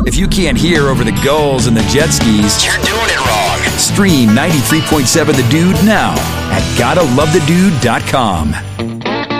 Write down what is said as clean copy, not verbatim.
If you can't hear over the gulls and the jet skis, You're doing it wrong. stream 93.7 The Dude now at GottaLoveTheDude.com.